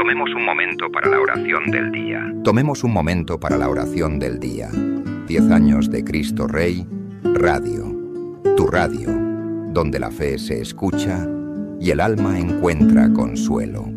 Tomemos un momento para la oración del día. Tomemos un momento para la oración del día. 10 años de Cristo Rey, Radio. Tu radio, donde la fe se escucha y el alma encuentra consuelo.